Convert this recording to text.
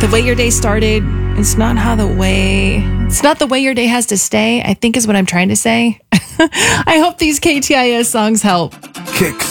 The way your day started, it's not the way your day has to stay, I think is what I'm trying to say. I hope these KTIS songs help. Kicks